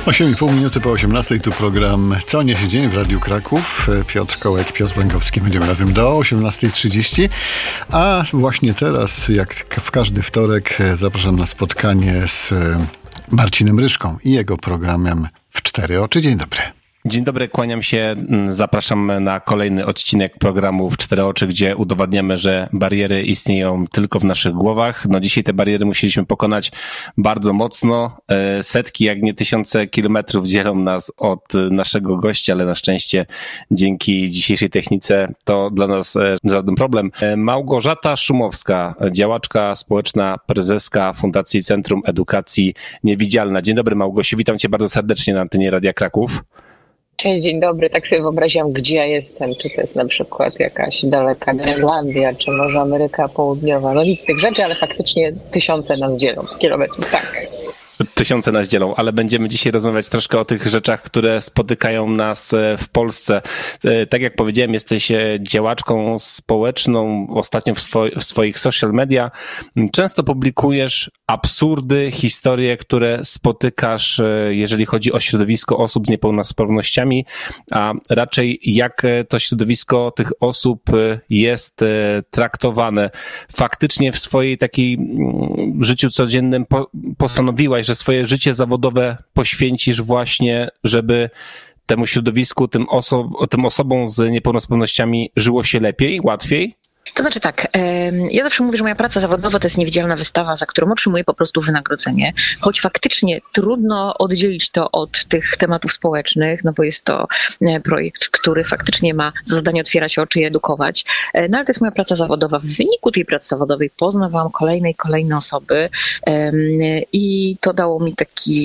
8,5 minuty po 18:00 tu program Co niesie dzień w Radiu Kraków. Piotr Kołek, Piotr Błękowski. Będziemy razem do 18:30. A właśnie teraz, jak w każdy wtorek, zapraszam na spotkanie z Marcinem Ryszką i jego programem W Cztery Oczy. Dzień dobry. Dzień dobry, kłaniam się. Zapraszam na kolejny odcinek programu W Cztery Oczy, gdzie udowadniamy, że bariery istnieją tylko w naszych głowach. No dzisiaj te bariery musieliśmy pokonać bardzo mocno. Setki, jak nie tysiące kilometrów dzielą nas od naszego gościa, ale na szczęście dzięki dzisiejszej technice to dla nas żaden problem. Małgorzata Szumowska, działaczka społeczna, prezeska Fundacji Centrum Edukacji Niewidzialna. Dzień dobry, Małgosiu, witam cię bardzo serdecznie na antenie Radia Kraków. Cześć, dzień dobry. Tak sobie wyobraziłam, gdzie ja jestem. Czy to jest na przykład jakaś daleka Grenlandia, czy może Ameryka Południowa. No nic z tych rzeczy, ale faktycznie tysiące nas dzielą. Kilometrów, tak. Tysiące nas dzielą, ale będziemy dzisiaj rozmawiać troszkę o tych rzeczach, które spotykają nas w Polsce. Tak jak powiedziałem, jesteś działaczką społeczną, ostatnio w swoich social media. Często publikujesz absurdy, historie, które spotykasz, jeżeli chodzi o środowisko osób z niepełnosprawnościami, a raczej jak to środowisko tych osób jest traktowane. Faktycznie w swojej takiej życiu codziennym postanowiłaś, że swoje życie zawodowe poświęcisz właśnie, żeby temu środowisku, tym osobom z niepełnosprawnościami żyło się lepiej, łatwiej? To znaczy tak, ja zawsze mówię, że moja praca zawodowa to jest niewidzialna wystawa, za którą otrzymuję po prostu wynagrodzenie, choć faktycznie trudno oddzielić to od tych tematów społecznych, no bo jest to projekt, który faktycznie ma za zadanie otwierać oczy i edukować, no ale to jest moja praca zawodowa. W wyniku tej pracy zawodowej poznawałam kolejne osoby i to dało mi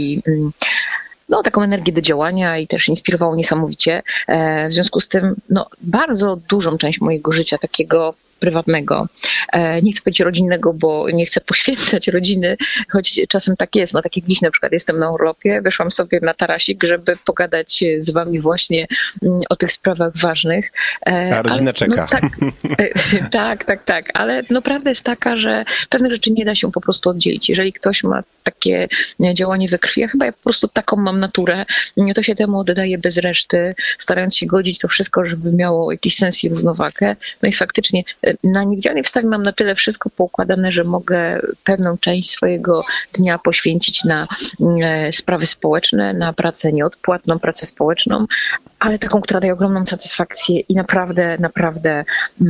taką energię do działania i też inspirowało niesamowicie. W związku z tym bardzo dużą część mojego życia takiego prywatnego, nie chcę powiedzieć rodzinnego, bo nie chcę poświęcać rodziny, choć czasem tak jest. Tak jak dziś na przykład jestem na urlopie, wyszłam sobie na tarasik, żeby pogadać z wami właśnie o tych sprawach ważnych. A rodzina czeka. Tak, ale prawda jest taka, że pewnych rzeczy nie da się po prostu oddzielić. Jeżeli ktoś ma takie działanie we krwi, ja chyba po prostu taką mam naturę, to się temu oddaje bez reszty, starając się godzić to wszystko, żeby miało jakiś sens i równowagę. No i faktycznie na niewidzialnej wystawie mam na tyle wszystko poukładane, że mogę pewną część swojego dnia poświęcić na sprawy społeczne, na pracę nieodpłatną, pracę społeczną, ale taką, która daje ogromną satysfakcję i naprawdę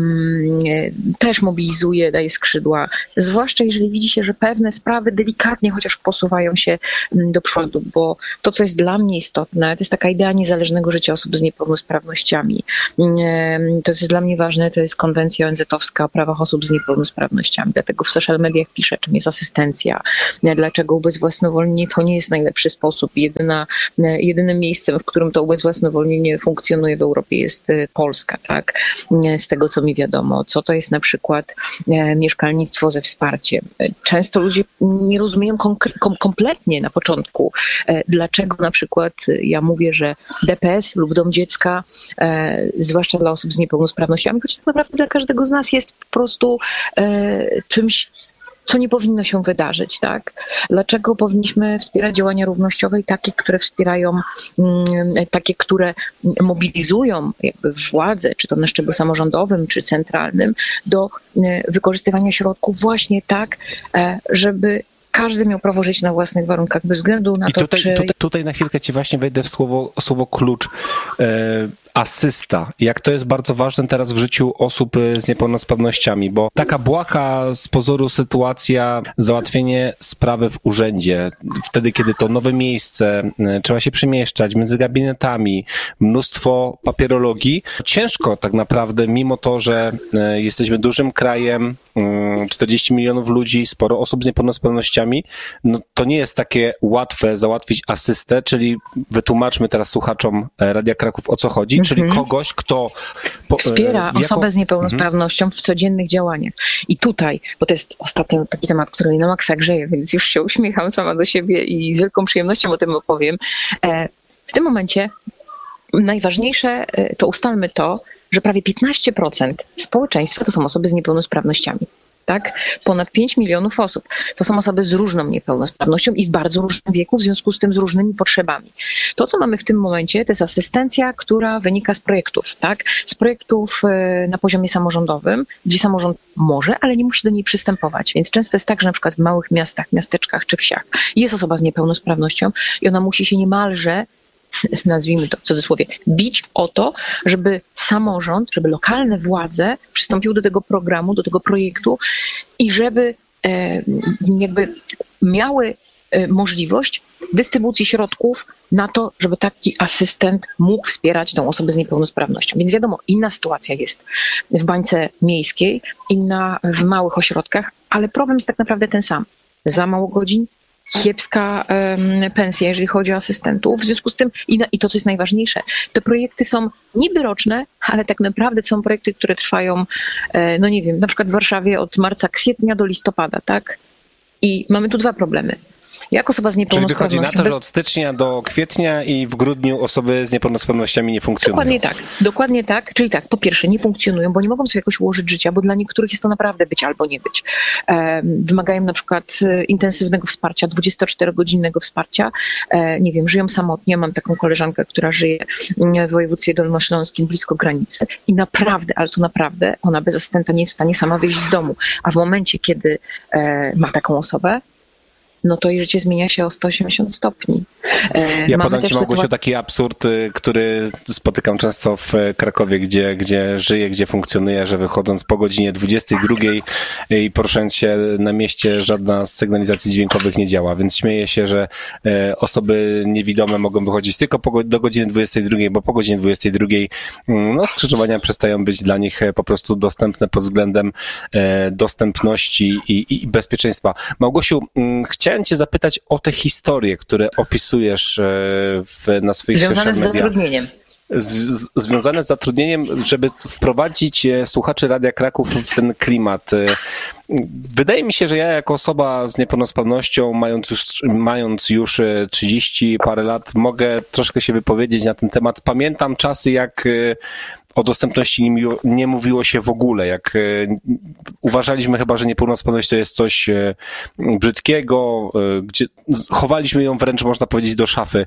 też mobilizuje, daje skrzydła. Zwłaszcza jeżeli widzi się, że pewne sprawy delikatnie chociaż posuwają się do przodu, bo to, co jest dla mnie istotne, to jest taka idea niezależnego życia osób z niepełnosprawnościami. To, co jest dla mnie ważne, to jest konwencja ONZ-owska o prawach osób z niepełnosprawnościami. Dlatego w social mediach piszę, czym jest asystencja, dlaczego ubezwłasnowolnienie to nie jest najlepszy sposób. Jedynym miejscem, w którym to ubezwłasnowolnienie funkcjonuje w Europie, jest Polska, tak? Z tego, co mi wiadomo. Co to jest na przykład mieszkalnictwo ze wsparciem. Często ludzie nie rozumieją kompletnie na początku, dlaczego na przykład ja mówię, że DPS lub dom dziecka, zwłaszcza dla osób z niepełnosprawnościami, choć tak naprawdę dla każdego z nas jest po prostu czymś, co nie powinno się wydarzyć, tak? Dlaczego powinniśmy wspierać działania równościowe i takie, które wspierają, takie, które mobilizują jakby władzę, czy to na szczeblu samorządowym, czy centralnym, do wykorzystywania środków właśnie tak, żeby każdy miał prawo żyć na własnych warunkach, bez względu na to, Tutaj na chwilkę ci właśnie wejdę w słowo klucz. Asysta. Jak to jest bardzo ważne teraz w życiu osób z niepełnosprawnościami, bo taka błaha z pozoru sytuacja, załatwienie sprawy w urzędzie, wtedy kiedy to nowe miejsce, trzeba się przemieszczać między gabinetami, mnóstwo papierologii. Ciężko tak naprawdę, mimo to, że jesteśmy dużym krajem, 40 milionów ludzi, sporo osób z niepełnosprawnościami, to nie jest takie łatwe załatwić asystę, czyli wytłumaczmy teraz słuchaczom Radia Kraków, o co chodzi, czyli kogoś, kto wspiera osobę z niepełnosprawnością w codziennych działaniach. I tutaj, bo to jest ostatnio taki temat, który mnie na maksa grzeje, więc już się uśmiecham sama do siebie i z wielką przyjemnością o tym opowiem. W tym momencie najważniejsze to ustalmy to, że prawie 15% społeczeństwa to są osoby z niepełnosprawnościami. Tak? Ponad 5 milionów osób. To są osoby z różną niepełnosprawnością i w bardzo różnym wieku, w związku z tym z różnymi potrzebami. To, co mamy w tym momencie, to jest asystencja, która wynika z projektów, tak? Z projektów na poziomie samorządowym, gdzie samorząd może, ale nie musi do niej przystępować. Więc często jest tak, że na przykład w małych miastach, miasteczkach czy wsiach jest osoba z niepełnosprawnością i ona musi się niemalże, nazwijmy to w cudzysłowie, bić o to, żeby samorząd, żeby lokalne władze przystąpiły do tego programu, do tego projektu i żeby jakby miały możliwość dystrybucji środków na to, żeby taki asystent mógł wspierać tą osobę z niepełnosprawnością. Więc wiadomo, inna sytuacja jest w bańce miejskiej, inna w małych ośrodkach, ale problem jest tak naprawdę ten sam. Za mało godzin, kiepska pensja, jeżeli chodzi o asystentów. W związku z tym, i to, co jest najważniejsze, te projekty są niby roczne, ale tak naprawdę są projekty, które trwają, no nie wiem, na przykład w Warszawie od marca, kwietnia do listopada, tak? I mamy tu dwa problemy. Jak osoba z niepełnosprawnością... Czyli wychodzi na to, że od stycznia do kwietnia i w grudniu osoby z niepełnosprawnościami nie funkcjonują. Dokładnie tak. Czyli tak, po pierwsze nie funkcjonują, bo nie mogą sobie jakoś ułożyć życia, bo dla niektórych jest to naprawdę być albo nie być. Wymagają na przykład intensywnego wsparcia, 24-godzinnego wsparcia. Nie wiem, żyją samotnie. Mam taką koleżankę, która żyje w województwie dolnośląskim blisko granicy i naprawdę, ale to naprawdę, ona bez asystenta nie jest w stanie sama wyjść z domu. A w momencie, kiedy ma taką osobę, no to jej życie zmienia się o 180 stopni. Ja podam ci, Małgosiu, taki absurd, który spotykam często w Krakowie, gdzie żyję, gdzie funkcjonuję, że wychodząc po godzinie 22 i poruszając się na mieście, żadna z sygnalizacji dźwiękowych nie działa, więc śmieję się, że osoby niewidome mogą wychodzić tylko do godziny 22, bo po godzinie 22 no, skrzyżowania przestają być dla nich po prostu dostępne pod względem dostępności i bezpieczeństwa. Małgosiu, chciałem cię zapytać o te historie, które opisujesz na swoich social mediach. Związane z zatrudnieniem. Związane z zatrudnieniem, żeby wprowadzić słuchaczy Radia Kraków w ten klimat. Wydaje mi się, że ja jako osoba z niepełnosprawnością, mając już 30 parę lat, mogę troszkę się wypowiedzieć na ten temat. Pamiętam czasy, jak o dostępności nie mówiło się w ogóle, jak uważaliśmy chyba, że niepełnosprawność to jest coś brzydkiego, gdzie chowaliśmy ją wręcz, można powiedzieć, do szafy.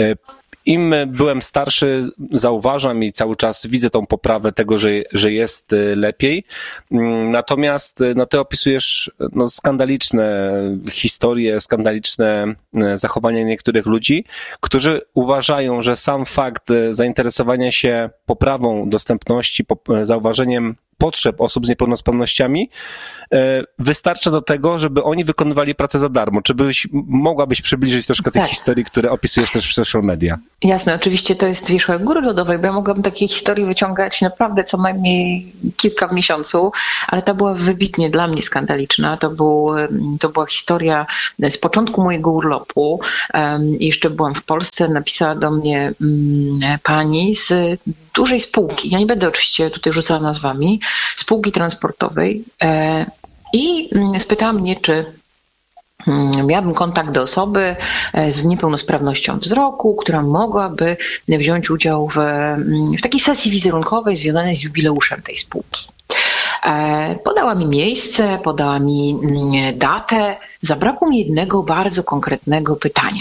Im byłem starszy, zauważam i cały czas widzę tą poprawę tego, że jest lepiej. Natomiast no, ty opisujesz no, skandaliczne historie, skandaliczne zachowania niektórych ludzi, którzy uważają, że sam fakt zainteresowania się poprawą dostępności, zauważeniem potrzeb osób z niepełnosprawnościami wystarcza do tego, żeby oni wykonywali pracę za darmo. Czy mogłabyś przybliżyć troszkę tych historii, które opisujesz też w social media? Jasne, oczywiście to jest wierzchołek góry lodowej, bo ja mogłabym takie historie wyciągać naprawdę co najmniej kilka w miesiącu, ale ta była wybitnie dla mnie skandaliczna. To była historia z początku mojego urlopu. Jeszcze byłam w Polsce, napisała do mnie pani z dużej spółki, ja nie będę oczywiście tutaj rzucała nazwami, spółki transportowej i spytała mnie, czy miałabym kontakt do osoby z niepełnosprawnością wzroku, która mogłaby wziąć udział w takiej sesji wizerunkowej związanej z jubileuszem tej spółki. Podała mi miejsce, podała mi datę, zabrakło mi jednego bardzo konkretnego pytania.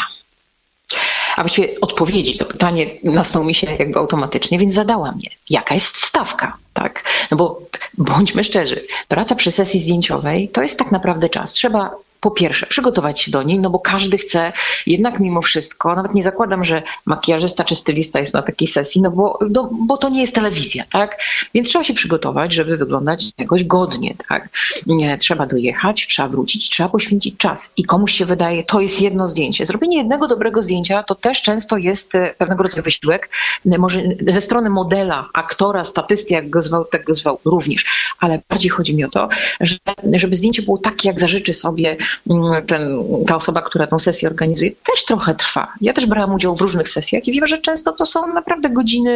A właściwie odpowiedzi, to pytanie nasunęło mi się jakby automatycznie, więc zadałam je. Jaka jest stawka? Tak? No bo bądźmy szczerzy, praca przy sesji zdjęciowej to jest tak naprawdę czas. Trzeba po pierwsze przygotować się do niej, no bo każdy chce jednak mimo wszystko, nawet nie zakładam, że makijażysta czy stylista jest na takiej sesji, no bo to nie jest telewizja, tak? Więc trzeba się przygotować, żeby wyglądać jakoś godnie, tak? Nie, trzeba dojechać, trzeba wrócić, trzeba poświęcić czas i komuś się wydaje, to jest jedno zdjęcie. Zrobienie jednego dobrego zdjęcia to też często jest pewnego rodzaju wysiłek, może ze strony modela, aktora, statysty, jak go zwał, tak go zwał również, ale bardziej chodzi mi o to, żeby zdjęcie było takie, jak zażyczy sobie ta osoba, która tą sesję organizuje, też trochę trwa. Ja też brałam udział w różnych sesjach i wiem, że często to są naprawdę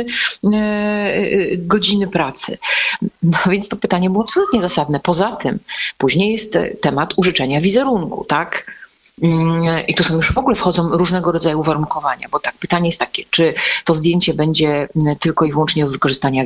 godziny pracy. No więc to pytanie było absolutnie zasadne. Poza tym później jest temat użyczenia wizerunku, tak? I tu są już w ogóle wchodzą różnego rodzaju uwarunkowania, bo tak, pytanie jest takie, czy to zdjęcie będzie tylko i wyłącznie do wykorzystania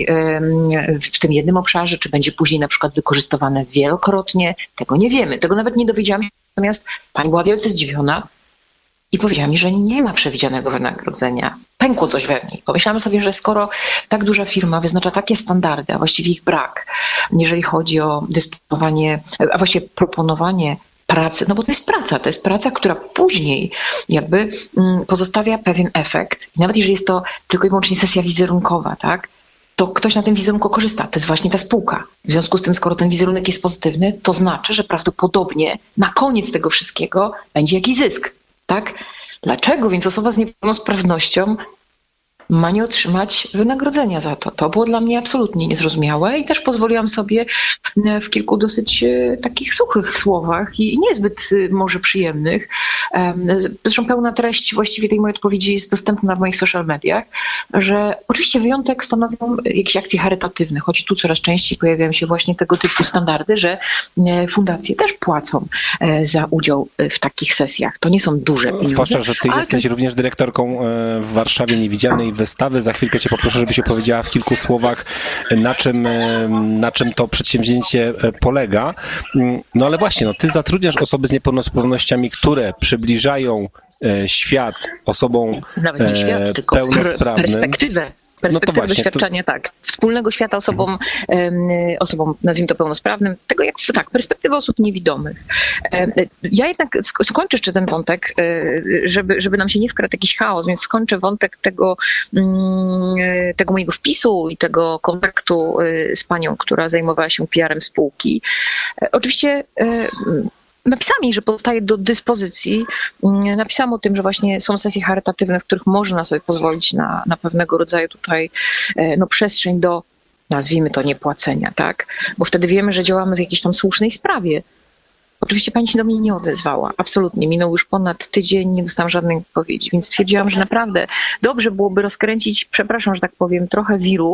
w tym jednym obszarze, czy będzie później na przykład wykorzystywane wielokrotnie, tego nie wiemy, tego nawet nie dowiedziałam się, natomiast pani była wielce zdziwiona i powiedziała mi, że nie ma przewidzianego wynagrodzenia. Pękło coś we mnie. Pomyślałam sobie, że skoro tak duża firma wyznacza takie standardy, a właściwie ich brak, jeżeli chodzi o dysponowanie, a właściwie proponowanie pracy, no bo to jest praca, która później jakby pozostawia pewien efekt. I nawet jeżeli jest to tylko i wyłącznie sesja wizerunkowa, tak, to ktoś na tym wizerunku korzysta. To jest właśnie ta spółka. W związku z tym, skoro ten wizerunek jest pozytywny, to znaczy, że prawdopodobnie na koniec tego wszystkiego będzie jakiś zysk. Tak? Dlaczego więc osoba z niepełnosprawnością ma nie otrzymać wynagrodzenia za to? To było dla mnie absolutnie niezrozumiałe i też pozwoliłam sobie w kilku dosyć takich suchych słowach i niezbyt może przyjemnych. Zresztą pełna treść właściwie tej mojej odpowiedzi jest dostępna w moich social mediach, że oczywiście wyjątek stanowią jakieś akcje charytatywne, choć tu coraz częściej pojawiają się właśnie tego typu standardy, że fundacje też płacą za udział w takich sesjach. To nie są duże pieniądze. Zwłaszcza, że ty jesteś również dyrektorką w Warszawie niewidzialnej wystawy. Za chwilkę cię poproszę, żebyś opowiedziała w kilku słowach, na czym to przedsięwzięcie polega. No ale właśnie, ty zatrudniasz osoby z niepełnosprawnościami, które przybliżają świat osobom nawet nie świat, tylko pełnosprawnym. Perspektywę doświadczenia, tak, wspólnego świata osobom, nazwijmy to pełnosprawnym, tego jak, tak, perspektywy osób niewidomych. Ja jednak skończę jeszcze ten wątek, żeby nam się nie wkradł jakiś chaos, więc skończę wątek tego mojego wpisu i tego kontaktu z panią, która zajmowała się PR-em spółki. Oczywiście napisałam jej, że pozostaje do dyspozycji. Napisałam o tym, że właśnie są sesje charytatywne, w których można sobie pozwolić na pewnego rodzaju tutaj przestrzeń do, nazwijmy to, niepłacenia, tak? Bo wtedy wiemy, że działamy w jakiejś tam słusznej sprawie. Oczywiście pani się do mnie nie odezwała. Absolutnie. Minął już ponad tydzień, nie dostałam żadnej odpowiedzi, więc stwierdziłam, że naprawdę dobrze byłoby rozkręcić, przepraszam, że tak powiem, trochę wiru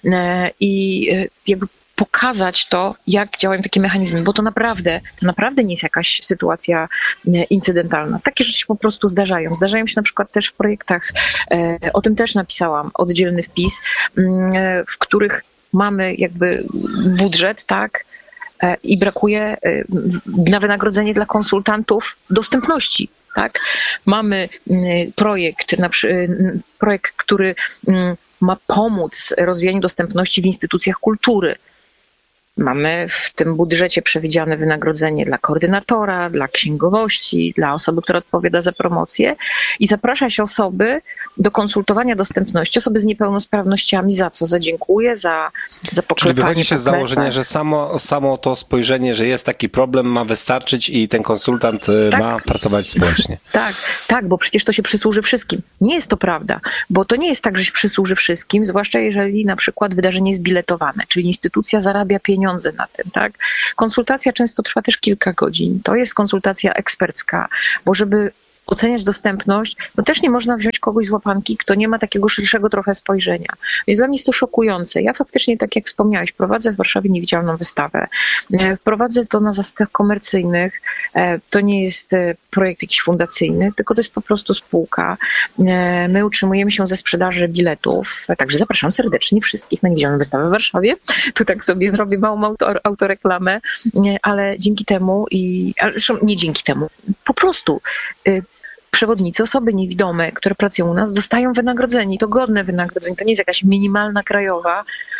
i jakby pokazać to, jak działają takie mechanizmy, bo to naprawdę nie jest jakaś sytuacja incydentalna. Takie rzeczy się po prostu zdarzają. Zdarzają się na przykład też w projektach, o tym też napisałam, oddzielny wpis, w których mamy jakby budżet, tak, i brakuje na wynagrodzenie dla konsultantów dostępności. Tak? Mamy projekt, który ma pomóc rozwijaniu dostępności w instytucjach kultury. Mamy w tym budżecie przewidziane wynagrodzenie dla koordynatora, dla księgowości, dla osoby, która odpowiada za promocję i zaprasza się osoby do konsultowania dostępności, osoby z niepełnosprawnościami. Za co? Za dziękuję, za poklepanie. Czyli wychodzi się z założenia, że samo to spojrzenie, że jest taki problem, ma wystarczyć i ten konsultant ma pracować społecznie. Tak, bo przecież to się przysłuży wszystkim. Nie jest to prawda, bo to nie jest tak, że się przysłuży wszystkim, zwłaszcza jeżeli na przykład wydarzenie jest biletowane, czyli instytucja zarabia pieniądze na tym, tak? Konsultacja często trwa też kilka godzin. To jest konsultacja ekspercka, bo żeby oceniać dostępność, no też nie można wziąć kogoś z łapanki, kto nie ma takiego szerszego trochę spojrzenia. Więc dla mnie jest to szokujące. Ja faktycznie, tak jak wspomniałeś, prowadzę w Warszawie niewidzialną wystawę. Prowadzę to na zasadach komercyjnych. To nie jest projekt jakiś fundacyjny, tylko to jest po prostu spółka. My utrzymujemy się ze sprzedaży biletów, także zapraszam serdecznie wszystkich na niewidzialną wystawę w Warszawie. Tu tak sobie zrobię małą autoreklamę, ale dzięki temu zresztą nie dzięki temu, po prostu przewodnicy, osoby niewidome, które pracują u nas, dostają wynagrodzenie, to godne wynagrodzenie, to nie jest jakaś minimalna krajowa.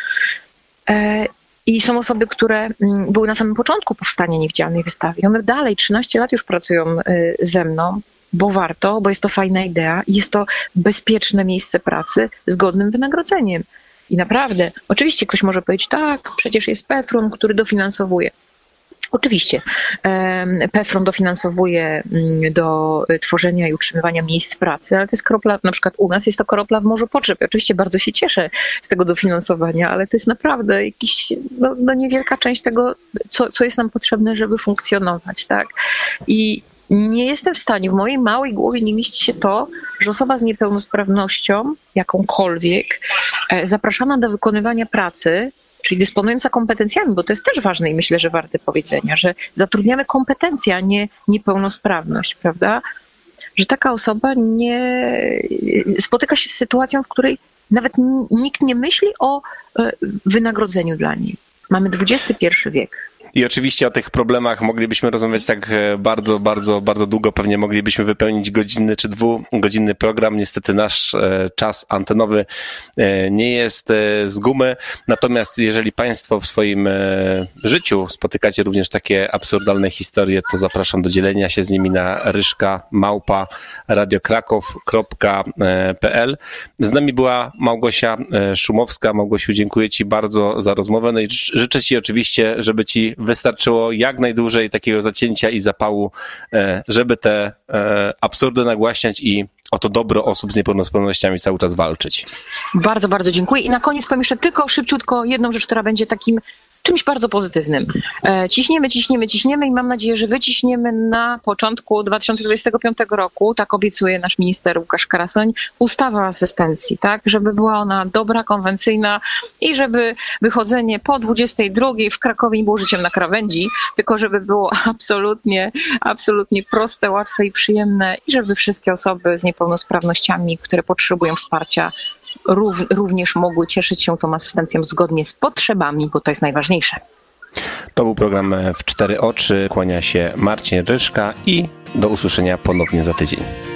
I są osoby, które były na samym początku powstania niewidzialnej wystawy. I one dalej, 13 lat już pracują ze mną, bo warto, bo jest to fajna idea i jest to bezpieczne miejsce pracy z godnym wynagrodzeniem. I naprawdę, oczywiście ktoś może powiedzieć, tak, przecież jest PFRON, który dofinansowuje. Oczywiście, PFRON dofinansowuje do tworzenia i utrzymywania miejsc pracy, ale to jest kropla, na przykład u nas jest to kropla w morzu potrzeb. Oczywiście bardzo się cieszę z tego dofinansowania, ale to jest naprawdę jakiś, niewielka część tego, co jest nam potrzebne, żeby funkcjonować, tak? I nie jestem w stanie, w mojej małej głowie nie mieści się to, że osoba z niepełnosprawnością, jakąkolwiek, zapraszana do wykonywania pracy, czyli dysponująca kompetencjami, bo to jest też ważne i myślę, że warte powiedzenia, że zatrudniamy kompetencje, a nie niepełnosprawność, prawda? Że taka osoba nie spotyka się z sytuacją, w której nawet nikt nie myśli o wynagrodzeniu dla niej. Mamy XXI wiek. I oczywiście o tych problemach moglibyśmy rozmawiać tak bardzo, bardzo, bardzo długo. Pewnie moglibyśmy wypełnić godzinny czy dwugodzinny program. Niestety nasz czas antenowy nie jest z gumy. Natomiast jeżeli Państwo w swoim życiu spotykacie również takie absurdalne historie, to zapraszam do dzielenia się z nimi na ryszka@radiokraków.pl. Z nami była Małgosia Szumowska. Małgosiu, dziękuję Ci bardzo za rozmowę. No i życzę Ci oczywiście, żeby Ci wystarczyło jak najdłużej takiego zacięcia i zapału, żeby te absurdy nagłaśniać i o to dobro osób z niepełnosprawnościami cały czas walczyć. Bardzo, bardzo dziękuję. I na koniec powiem jeszcze tylko szybciutko jedną rzecz, która będzie takim czymś bardzo pozytywnym. Ciśniemy i mam nadzieję, że wyciśniemy na początku 2025 roku, tak obiecuje nasz minister Łukasz Karasoń, ustawę o asystencji, tak, żeby była ona dobra, konwencyjna i żeby wychodzenie po 22 w Krakowie nie było życiem na krawędzi, tylko żeby było absolutnie proste, łatwe i przyjemne i żeby wszystkie osoby z niepełnosprawnościami, które potrzebują wsparcia, również mogły cieszyć się tą asystencją zgodnie z potrzebami, bo to jest najważniejsze. To był program W 4 oczy. Kłania się Marcin Ryszka i do usłyszenia ponownie za tydzień.